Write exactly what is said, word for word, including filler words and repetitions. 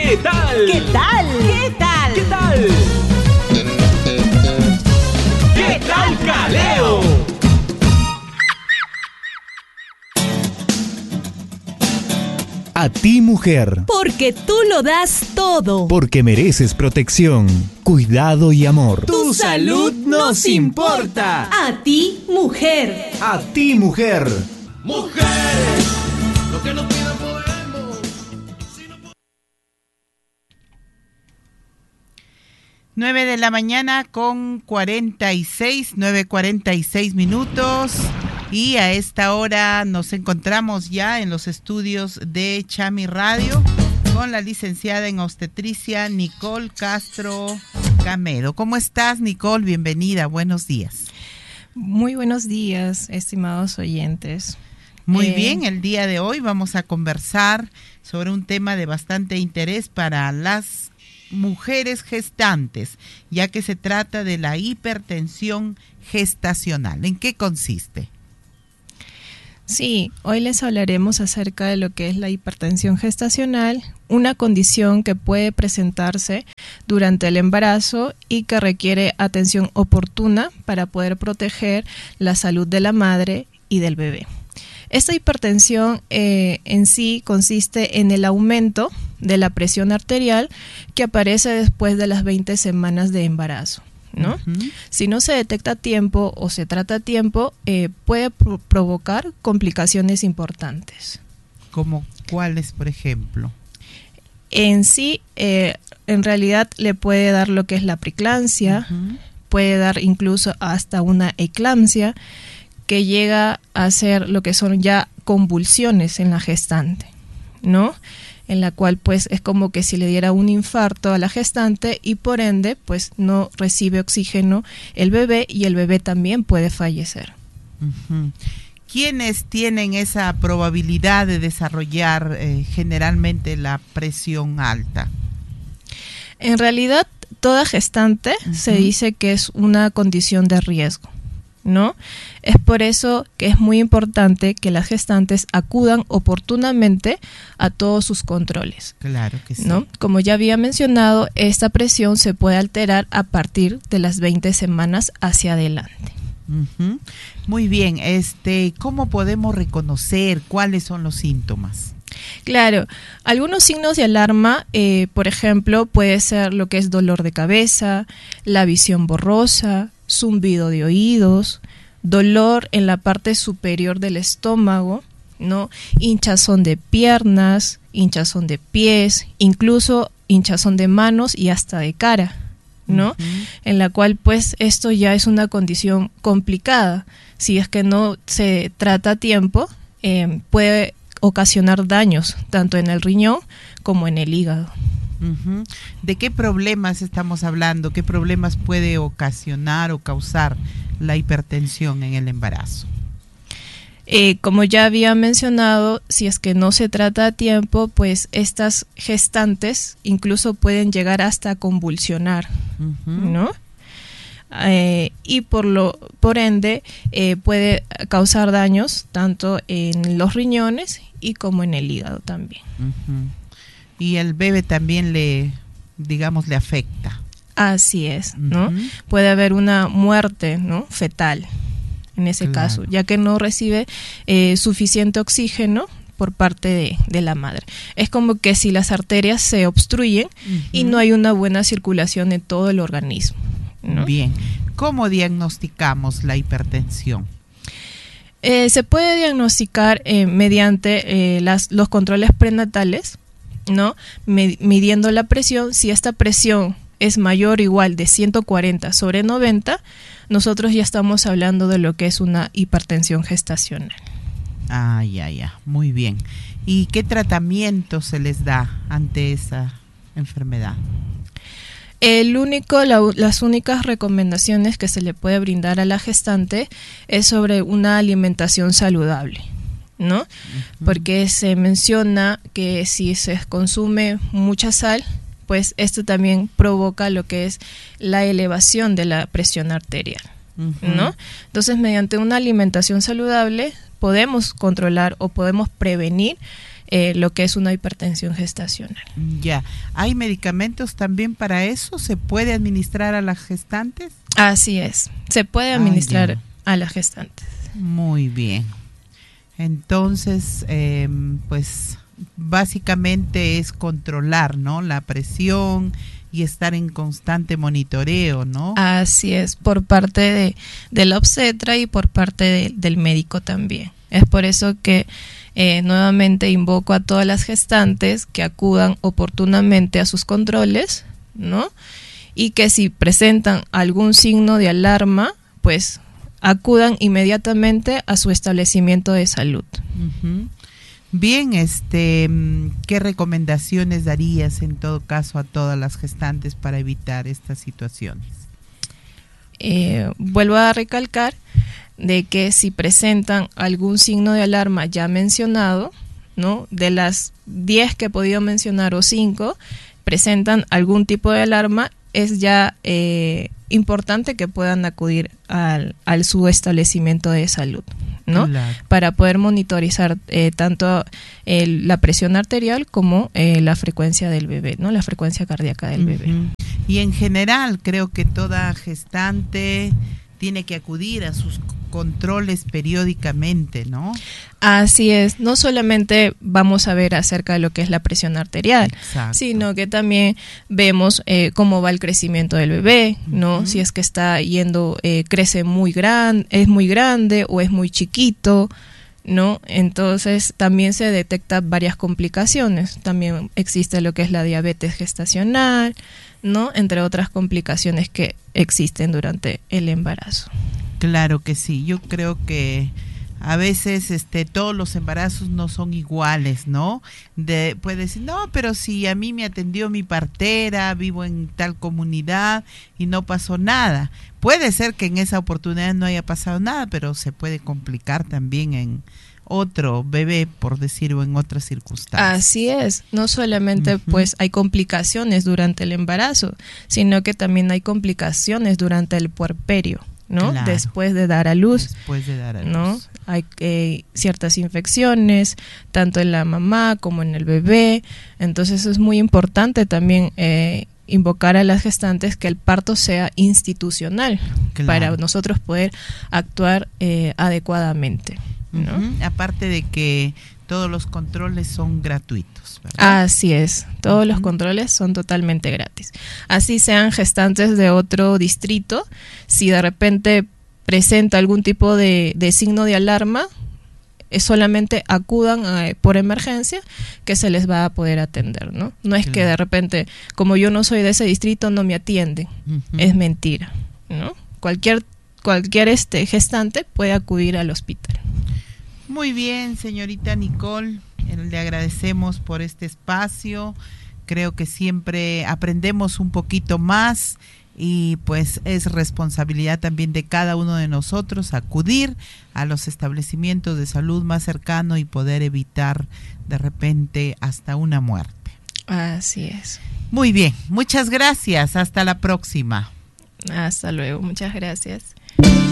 ¿Qué tal? ¿Qué tal? ¿Qué tal? ¿Qué tal? ¿Qué tal, Caleo? A ti, mujer. Porque tú lo das todo. Porque mereces protección, cuidado y amor. Tu salud nos importa. A ti, mujer. A ti, mujer. Mujeres, lo que nos pidan podemos. Si no... nueve de la mañana con cuarenta y seis, nueve cuarenta y seis minutos. Y a esta hora nos encontramos ya en los estudios de Chami Radio con la licenciada en obstetricia Nicole Castro Gamedo. ¿Cómo estás, Nicole? Bienvenida, buenos días. Muy buenos días, estimados oyentes. Muy eh, bien, el día de hoy vamos a conversar sobre un tema de bastante interés para las mujeres gestantes, ya que se trata de la hipertensión gestacional. ¿En qué consiste? Sí, hoy les hablaremos acerca de lo que es la hipertensión gestacional, una condición que puede presentarse durante el embarazo y que requiere atención oportuna para poder proteger la salud de la madre y del bebé. Esta hipertensión eh, en sí consiste en el aumento de la presión arterial que aparece después de las veinte semanas de embarazo, ¿no? Uh-huh. Si no se detecta a tiempo o se trata a tiempo, eh, puede pro- provocar complicaciones importantes. ¿Como cuáles, por ejemplo? En sí, eh, en realidad le puede dar lo que es la preeclampsia, uh-huh. puede dar incluso hasta una eclampsia, que llega a ser lo que son ya convulsiones en la gestante, ¿no? En la cual pues es como que si le diera un infarto a la gestante y por ende pues no recibe oxígeno el bebé y el bebé también puede fallecer. Uh-huh. ¿Quiénes tienen esa probabilidad de desarrollar eh, generalmente la presión alta? En realidad toda gestante uh-huh. se dice que es una condición de riesgo, ¿no? Es por eso que es muy importante que las gestantes acudan oportunamente a todos sus controles. Claro que sí. ¿No? Como ya había mencionado, esta presión se puede alterar a partir de las veinte semanas hacia adelante. Uh-huh. Muy bien, este, ¿cómo podemos reconocer cuáles son los síntomas? Claro, algunos signos de alarma, eh, por ejemplo, puede ser lo que es dolor de cabeza, la visión borrosa, zumbido de oídos, dolor en la parte superior del estómago, ¿no? Hinchazón de piernas, hinchazón de pies, incluso hinchazón de manos y hasta de cara, ¿no? Uh-huh. En la cual pues esto ya es una condición complicada. Si es que no se trata a tiempo, eh, puede ocasionar daños tanto en el riñón como en el hígado. Uh-huh. ¿De qué problemas estamos hablando? ¿Qué problemas puede ocasionar o causar la hipertensión en el embarazo? Eh, como ya había mencionado, si es que no se trata a tiempo, pues estas gestantes incluso pueden llegar hasta convulsionar, uh-huh. ¿no? Eh, y por lo por ende eh, puede causar daños tanto en los riñones y como en el hígado también. Uh-huh. Y el bebé también le, digamos, le afecta. Así es, ¿no? Uh-huh. Puede haber una muerte, ¿no? fetal en ese claro. caso, ya que no recibe eh, suficiente oxígeno por parte de, de la madre. Es como que si las arterias se obstruyen uh-huh. y no hay una buena circulación en todo el organismo, ¿no? Bien. ¿Cómo diagnosticamos la hipertensión? Eh, se puede diagnosticar eh, mediante eh, las, los controles prenatales, ¿no? Me, midiendo la presión. Si esta presión es mayor o igual de ciento cuarenta sobre noventa, nosotros ya estamos hablando de lo que es una hipertensión gestacional. Ah, ya, ya, muy bien. ¿Y qué tratamiento se les da ante esa enfermedad? El único, la, las únicas recomendaciones que se le puede brindar a la gestante es sobre una alimentación saludable, ¿no? Uh-huh. Porque se menciona que si se consume mucha sal, pues esto también provoca lo que es la elevación de la presión arterial, uh-huh. ¿no? Entonces, mediante una alimentación saludable podemos controlar o podemos prevenir eh, lo que es una hipertensión gestacional. Ya, ¿hay medicamentos también para eso? ¿Se puede administrar a las gestantes? Así es, se puede administrar ah, a las gestantes. Muy bien. Entonces, eh, pues básicamente es controlar, ¿no?, la presión y estar en constante monitoreo, ¿no? Así es, por parte de, de la obstetra y por parte de, del médico también. Es por eso que eh, nuevamente invoco a todas las gestantes que acudan oportunamente a sus controles, ¿no? Y que si presentan algún signo de alarma, pues acudan inmediatamente a su establecimiento de salud. Uh-huh. Bien, este, ¿qué recomendaciones darías en todo caso a todas las gestantes para evitar estas situaciones? Eh, vuelvo a recalcar de que si presentan algún signo de alarma ya mencionado, ¿no?, de las diez que he podido mencionar o cinco, presentan algún tipo de alarma, es ya eh, importante que puedan acudir al, al su establecimiento de salud, ¿no? Claro. Para poder monitorizar eh, tanto eh, la presión arterial como eh, la frecuencia del bebé, ¿no? La frecuencia cardíaca del bebé. Uh-huh. Y en general creo que toda gestante tiene que acudir a sus controles periódicamente, ¿no? Así es, no solamente vamos a ver acerca de lo que es la presión arterial, Exacto. sino que también vemos eh, cómo va el crecimiento del bebé, ¿no? Uh-huh. Si es que está yendo, eh, crece muy grande, es muy grande o es muy chiquito, ¿no? Entonces también se detectan varias complicaciones. También existe lo que es la diabetes gestacional, ¿no? Entre otras complicaciones que existen durante el embarazo. Claro que sí, yo creo que a veces este todos los embarazos no son iguales, ¿no? De, puede decir, no, pero si a mí me atendió mi partera, vivo en tal comunidad y no pasó nada. Puede ser que en esa oportunidad no haya pasado nada, pero se puede complicar también en otro bebé, por decirlo, en otras circunstancias. Así es, no solamente uh-huh. pues hay complicaciones durante el embarazo, sino que también hay complicaciones durante el puerperio, ¿no? Claro. Después de dar a luz. Después de dar a luz. ¿No? Hay eh, ciertas infecciones, tanto en la mamá como en el bebé. Entonces es muy importante también eh, invocar a las gestantes que el parto sea institucional, claro, para nosotros poder actuar eh, adecuadamente, ¿no? Uh-huh. Aparte de que todos los controles son gratuitos, ¿verdad? Así es, todos uh-huh. los controles son totalmente gratis. Así sean gestantes de otro distrito, si de repente presenta algún tipo de, de signo de alarma, es solamente acudan a, por emergencia, que se les va a poder atender, ¿no? No es claro. que de repente, como yo no soy de ese distrito, no me atienden. Uh-huh. Es mentira, ¿no? Cualquier, cualquier este gestante puede acudir al hospital. Muy bien, señorita Nicole, le agradecemos por este espacio. Creo que siempre aprendemos un poquito más y pues es responsabilidad también de cada uno de nosotros acudir a los establecimientos de salud más cercanos y poder evitar de repente hasta una muerte. Así es. Muy bien, muchas gracias. Hasta la próxima. Hasta luego, muchas gracias.